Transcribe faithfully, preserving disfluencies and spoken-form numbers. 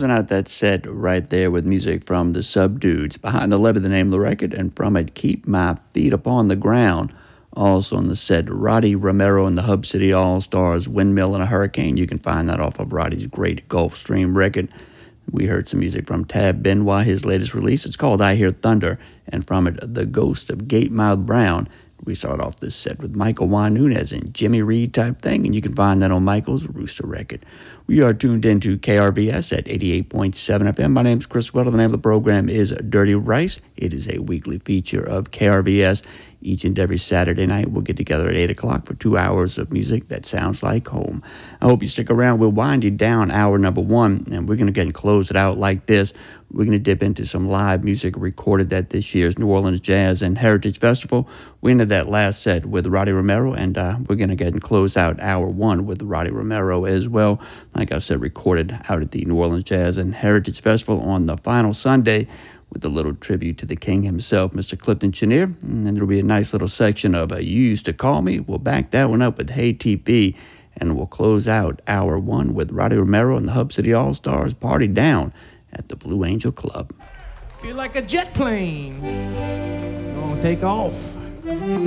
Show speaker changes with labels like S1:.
S1: closing out that set right there with music from the Subdudes. Behind the Levee, the name of the record, and from it, Keep My Feet Upon the Ground. Also on the set, Roddy Romero and the Hub City All-Stars, Windmill and a Hurricane. You can find that off of Roddy's great Gulfstream record. We heard some music from Tab Benoit, his latest release. It's called I Hear Thunder, and from it, The Ghost of Gatemouth Brown. We start off this set with Michael Juan Nunez and Jimmy Reed type thing, and you can find that on Michael's Rooster record. We are tuned into K R V S at eighty-eight point seven F M. My name is Chris Weddle. The name of the program is Dirty Rice. It is a weekly feature of K R V S. Each and every Saturday night, we'll get together at eight o'clock for two hours of music that sounds like home. I hope you stick around. We'll wind you down hour number one, and we're going to get and close it out like this. We're going to dip into some live music recorded at this year's New Orleans Jazz and Heritage Festival. We ended that last set with Roddy Romero, and uh, we're going to get and close out hour one with Roddy Romero as well. Like I said, recorded out at the New Orleans Jazz and Heritage Festival on the final Sunday, with a little tribute to the king himself, Mister Clifton Chenier. And then there'll be a nice little section of uh, You Used to Call Me. We'll back that one up with Hey T P, and we'll close out hour one with Roddy Romero and the Hub City All-Stars Party Down at the Blue Angel Club.
S2: Feel like a jet plane. Gonna take off.